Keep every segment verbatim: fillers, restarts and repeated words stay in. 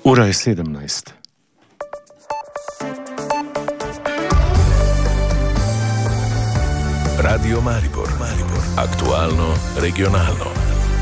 Ura je sedemnajst. Radio Maribor, Maribor. Aktualno, regionalno.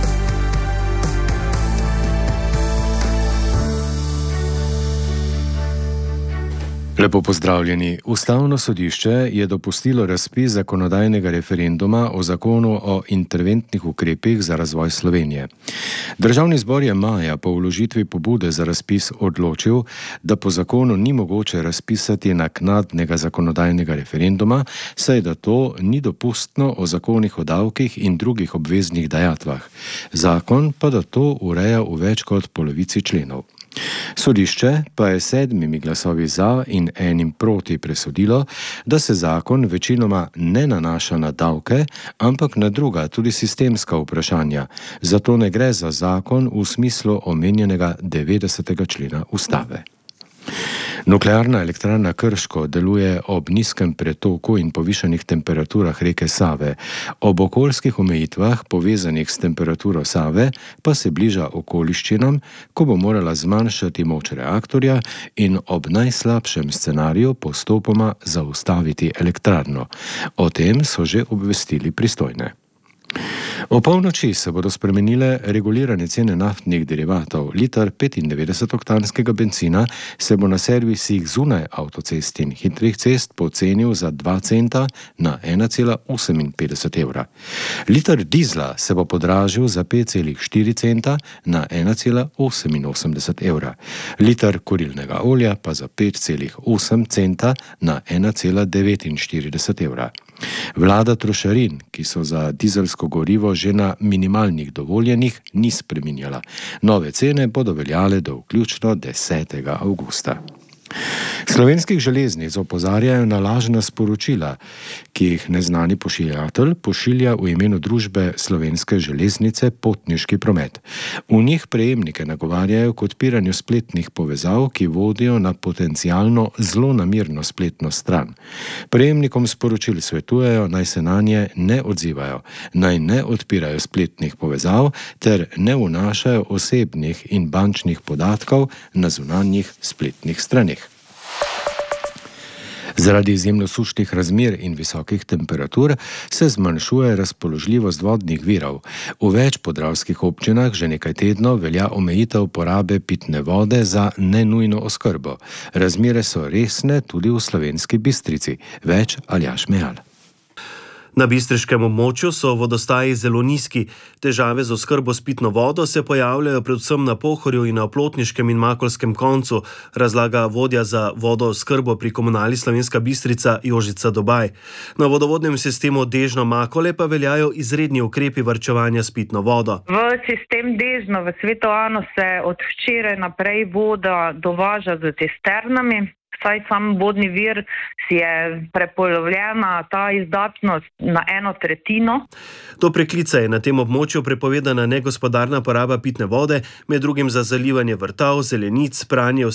Lepo pozdravljeni. Ustavno sodišče je dopustilo razpis zakonodajnega referenduma o zakonu o interventnih ukrepih za razvoj Slovenije. Državni zbor je maja po vložitvi pobude za razpis odločil, da po zakonu ni mogoče razpisati naknadnega zakonodajnega referenduma, saj da to ni dopustno o zakonih o davkih in drugih obveznih dajatvah. Zakon pa da to ureja v več kot polovici členov. Sodišče pa je sedmimi glasovi za in enim proti presodilo, da se zakon večinoma ne nanaša na davke, ampak na druga, tudi sistemska vprašanja. Zato ne gre za zakon v smislu omenjenega devetdesetega člena ustave. Nuklearna elektrarna Krško deluje ob nizkem pretoku in povišanih temperaturah reke Save. Ob okoljskih omejitvah, povezanih s temperaturo Save, pa se bliža okoliščinam, ko bo morala zmanjšati moč reaktorja in ob najslabšem scenariju postopoma zaustaviti elektrarno. O tem so že obvestili pristojne. O polnoči se bodo spremenile regulirane cene naftnih derivatov. Liter petindevetdesetoktanskega bencina se bo na servisih zunaj avtocest in hitrih cest pocenil za dva centa na ena cela oseminpetdeset evra. Liter dizla se bo podražil za pet celih štiri centa na ena cela oseminosemdeset evra. Liter kurilnega olja pa za pet celih osem centa na ena cela devetinštirideset evra. Vlada trošarin, ki so za dizelsko gorivo že na minimalnih dovoljenih, ni spreminjala. Nove cene bodo veljale do vključno desetega avgusta. Slovenskih železnic opozarjajo na lažna sporočila, ki jih neznani pošiljatelj pošilja v imenu družbe Slovenske železnice potniški promet. V njih prejemnike nagovarjajo k odpiranju spletnih povezav, ki vodijo na potencialno zlonamerno spletno stran. Prejemnikom sporočil svetujejo, naj se nanje ne odzivajo, naj ne odpirajo spletnih povezav ter ne vnašajo osebnih in bančnih podatkov na zunanjih spletnih straneh. Zaradi izjemno sušnih razmer in visokih temperatur se zmanjšuje razpoložljivost vodnih virov. V več podravskih občinah že nekaj tednov velja omejitev porabe pitne vode za nenujno oskrbo. Razmere so resne tudi v Slovenski Bistrici. Več Aljaž Mejal. Na bistriškem območju so vodostaji zelo nizki. Težave z oskrbo s pitno vodo se pojavljajo predvsem na Pohorju in na Oplotniškem in Makovskem koncu, razlaga vodja za vodooskrbo pri Komunali Slovenska Bistrica Jožica Dobaj. Na vodovodnem sistemu Dežno-Makole pa veljajo izredni ukrepi varčevanja s pitno vodo. V sistem Dežno v Svetovanu se od včeraj naprej voda dovaža z cisternami. Saj sam vodni vir si je prepolovljena ta izdatnost na eno tretjino. Do preklica je na tem območju prepovedana negospodarna poraba pitne vode, med drugim za zalivanje vrtov, zelenic, pranje